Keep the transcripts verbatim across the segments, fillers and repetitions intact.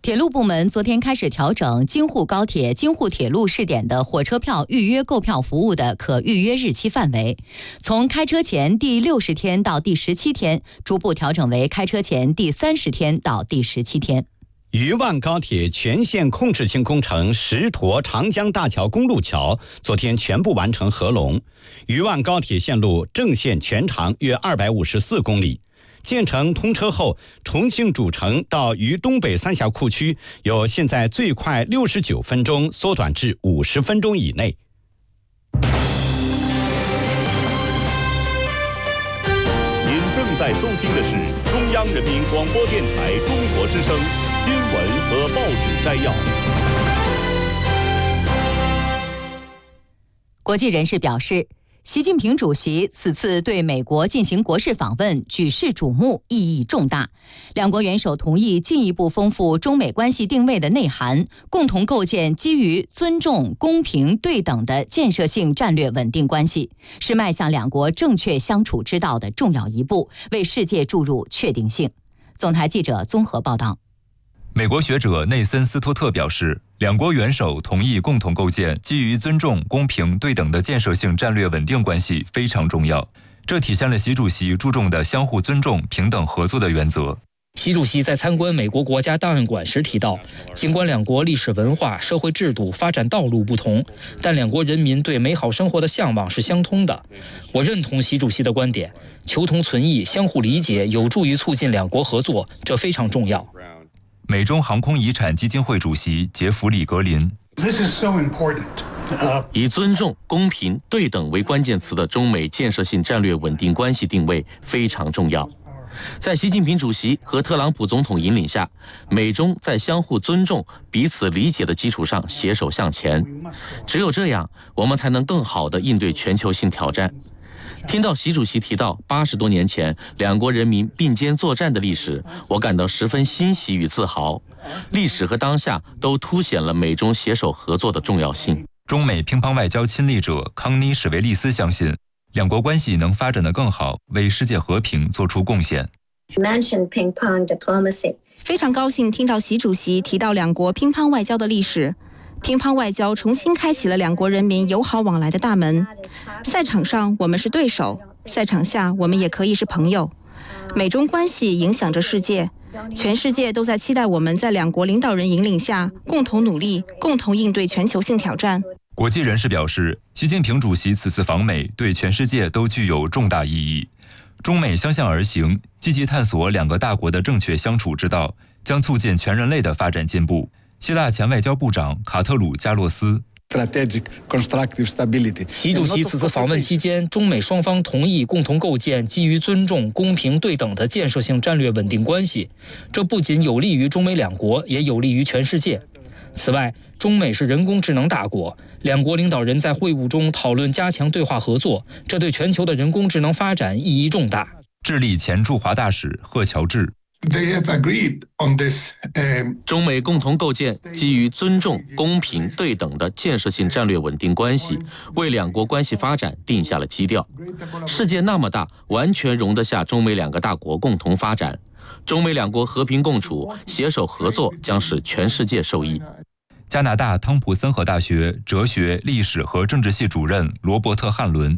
铁路部门昨天开始调整京沪高铁、京沪铁路试点的火车票预约购票服务的可预约日期范围，从开车前第六十天到第十七天，逐步调整为开车前第三十天到第十七天。 渝万高铁全线控制性工程石沱长江大桥公路桥昨天全部完成合龙，渝万高铁线路正线全长约二百五十四公里。建成通车后，重庆主城到渝东北三峡库区由现在最快六十九分钟缩短至五十分钟以内。 您正在收听的是中央人民广播电台中国之声新闻和报纸摘要。 国际人士表示，习近平主席此次对美国进行国事访问，举世瞩目，意义重大。两国元首同意进一步丰富中美关系定位的内涵，共同构建基于尊重、公平、对等的建设性战略稳定关系，是迈向两国正确相处之道的重要一步，为世界注入确定性。总台记者综合报道。 美国学者内森·斯托特表示，两国元首同意共同构建基于尊重、公平、对等的建设性战略稳定关系非常重要，这体现了习主席注重的相互尊重、平等合作的原则。 习主席在参观美国国家档案馆时提到，尽管两国历史文化、社会制度、发展道路不同，但两国人民对美好生活的向往是相通的。我认同习主席的观点，求同存异、相互理解有助于促进两国合作，这非常重要。 美中航空遗产基金会主席杰弗里·格林， 以尊重、公平、对等为关键词的中美建设性战略稳定关系定位非常重要。在习近平主席和特朗普总统引领下，美中在相互尊重、彼此理解的基础上携手向前。只有这样，我们才能更好地应对全球性挑战。听到习主席提到八十多年前两国人民并肩作战的历史，我感到十分欣喜与自豪。历史和当下都凸显了美中携手合作的重要性。 中美乒乓外交亲历者康妮·史维利斯相信，两国关系能发展得更好，为世界和平做出贡献。 非常高兴听到习主席提到两国乒乓外交的历史。乒乓外交重新开启了两国人民友好往来的大门。赛场上我们是对手，赛场下我们也可以是朋友。美中关系影响着世界，全世界都在期待我们在两国领导人引领下共同努力，共同应对全球性挑战。 国际人士表示，习近平主席此次访美对全世界都具有重大意义。中美相向而行，积极探索两个大国的正确相处之道，将促进全人类的发展进步。希腊前外交部长卡特鲁加洛斯， 习主席此次访问期间，中美双方同意共同构建基于尊重、公平、对等的建设性战略稳定关系，这不仅有利于中美两国，也有利于全世界。此外，中美是人工智能大国，两国领导人在会晤中讨论加强对话合作，这对全球的人工智能发展意义重大。 智利前驻华大使贺乔治， 中美共同构建基于尊重、公平、对等的建设性战略稳定关系，为两国关系发展定下了基调。世界那么大，完全容得下中美两个大国共同发展。中美两国和平共处、携手合作，将使全世界受益。 加拿大汤普森河大学哲学、历史和政治系主任罗伯特·汉伦。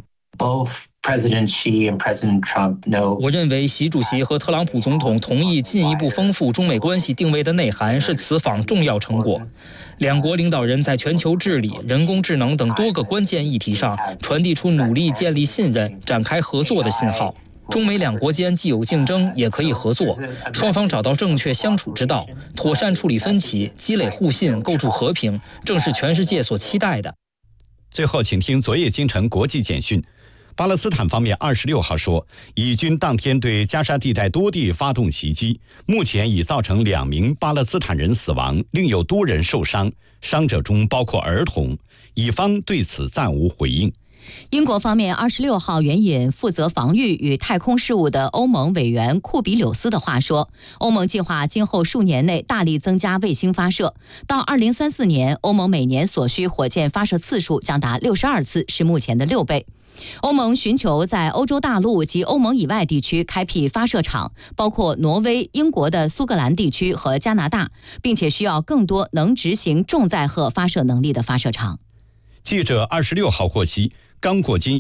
我认为习主席和特朗普总统同意进一步丰富中美关系定位的内涵是此访重要成果。两国领导人在全球治理、人工智能等多个关键议题上传递出努力建立信任、展开合作的信号。中美两国间既有竞争，也可以合作，双方找到正确相处之道，妥善处理分歧，积累互信，构筑和平，正是全世界所期待的。 最后，请听昨夜京城国际简讯。巴勒斯坦方面二十六号说，以军当天对加沙地带多地发动袭击，目前已造成两名巴勒斯坦人死亡，另有多人受伤，伤者中包括儿童。以方对此暂无回应。 英国方面二十六号援引负责防御与太空事务的欧盟委员库比柳斯的话说，欧盟计划今后数年内大力增加卫星发射，到二零三四年，欧盟每年所需火箭发射次数将达六十二次，是目前的六倍。 欧盟寻求在欧洲大陆及欧盟以外地区开辟发射场，包括挪威、英国的苏格兰地区和加拿大，并且需要更多能执行重载荷发射能力的发射场。 记者二十六号获悉，刚过境